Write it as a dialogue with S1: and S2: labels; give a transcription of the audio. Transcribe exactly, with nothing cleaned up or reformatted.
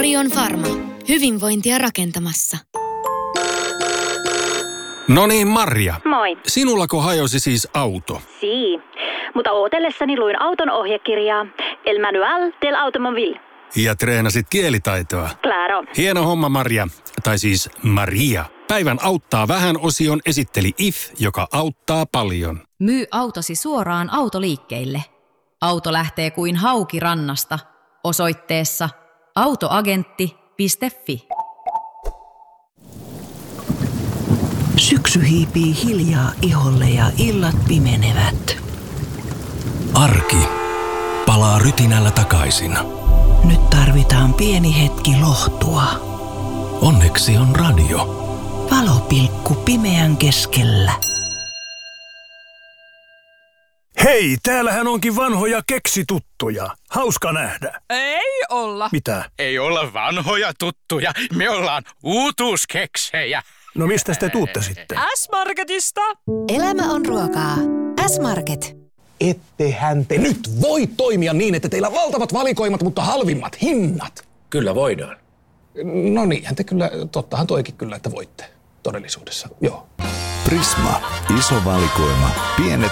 S1: Orion Pharma. Hyvinvointia rakentamassa.
S2: No niin, Marja.
S3: Moi.
S2: Sinullako hajosi siis auto?
S3: Sii. Mutta ootellessani luin auton ohjekirjaa El Manual del Automobile.
S2: Ja treenasit kielitaitoa.
S3: Claro.
S2: Hieno homma, Marja. Tai siis Maria. Päivän auttaa vähän -osion esitteli I F, joka auttaa paljon.
S4: Myy autosi suoraan autoliikkeille. Auto lähtee kuin hauki rannasta. Osoitteessa autoagentti piste fi.
S5: Syksy hiipii hiljaa iholle ja illat pimenevät.
S6: Arki palaa rytinällä takaisin.
S5: Nyt tarvitaan pieni hetki lohtua.
S6: Onneksi on radio.
S5: Valopilkku pimeän keskellä.
S7: Hei, täällähän onkin vanhoja keksituttuja. Hauska nähdä.
S8: Ei olla.
S7: Mitä?
S9: Ei olla vanhoja tuttuja. Me ollaan uutuuskeksejä.
S7: No mistä te tuutte sitten?
S8: S-Marketista.
S10: Elämä on ruokaa. S-Market.
S11: Ettehän te nyt voi toimia niin, että teillä on valtavat valikoimat, mutta halvimmat hinnat.
S12: Kyllä voidaan.
S11: No niinhän te kyllä, tottahan toikin kyllä, että voitte todellisuudessa, joo.
S13: Prisma. Iso valikoima. Pienet